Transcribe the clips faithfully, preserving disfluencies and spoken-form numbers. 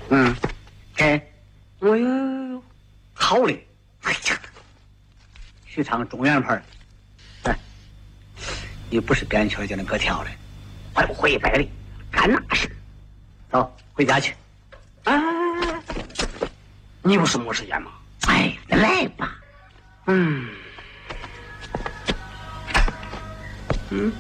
嗯， 哎， 哎呦，好嘞！ 哎呀，许昌中原牌，哎，你不是边圈就能搁跳的， 会不会百里？干那事？ 走，回家去。 啊，你不是没时间吗？ 哎，来吧。 嗯，嗯，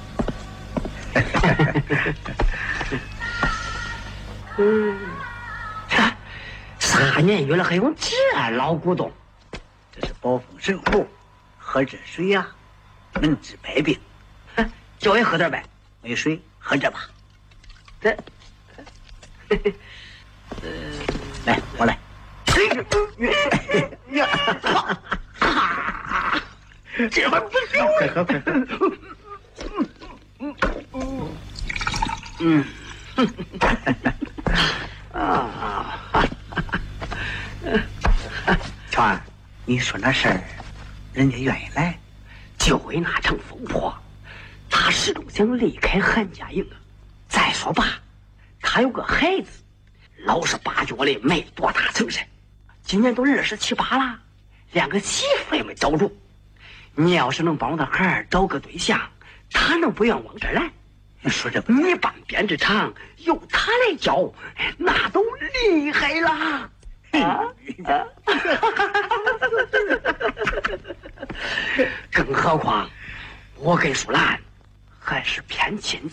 嗯，这三年月了还有这老古董？ 这是宝丰神湖，喝这水呀、啊，能治百病。 叫我喝点呗。 没水，喝这吧。 这，呃， 来，我来。 呀，这还不行？ 快喝，快喝。 嗯，啊， 乔儿，你说那事儿，人家愿意来， 就为那场风波，他始终想离开韩家营。再说吧，他有个孩子，老实巴交的，没多大成身，今年都二十七八了，连个媳妇也没找着。你要是能帮他孩儿找个对象，他能不愿往这儿来？ 你说这不？ 你办编织厂由他来教，那都厉害了。啊！更何况，我跟淑兰还是偏亲。